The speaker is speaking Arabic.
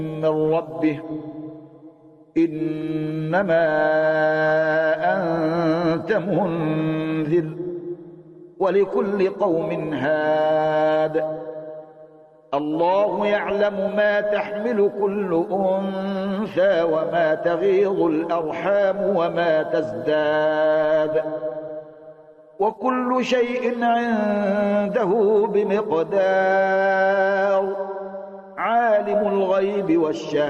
من ربه إنما أنت منذر ولكل قوم هاد. الله يعلم ما تحمل كل أنثى وما تغيض الأرحام وما تزداد وكل شيء عنده بمقدار. عالم الغيب والشهادة